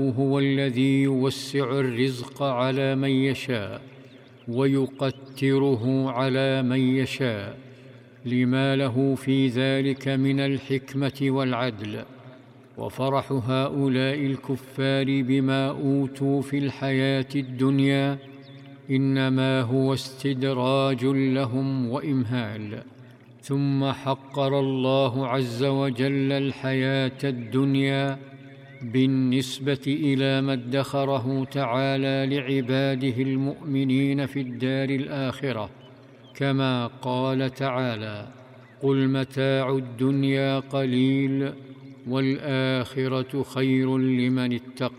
هو الذي يوسع الرزق على من يشاء ويقتره على من يشاء، لما له في ذلك من الحكمة والعدل. وفرح هؤلاء الكفار بما أوتوا في الحياة الدنيا إنما هو استدراج لهم وإمهال. ثم حقر الله عز وجل الحياة الدنيا بالنسبة إلى ما ادخره تعالى لعباده المؤمنين في الدار الآخرة، كما قال تعالى: قل متاع الدنيا قليل والآخرة خير لمن اتقى.